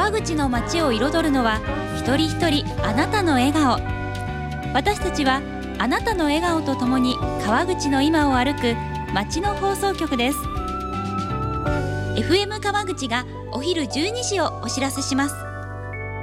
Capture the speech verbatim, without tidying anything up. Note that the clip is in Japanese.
川口の街を彩るのは一人一人あなたの笑顔。私たちはあなたの笑顔とともに川口の今を歩く街の放送局です。 エフエム 川口がお昼じゅうにじをお知らせします。